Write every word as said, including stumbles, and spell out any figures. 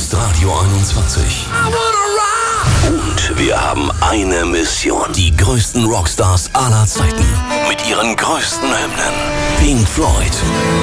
ist Radio einundzwanzig. Und wir haben eine Mission. Die größten Rockstars aller Zeiten. Mit ihren größten Hymnen. Pink Floyd.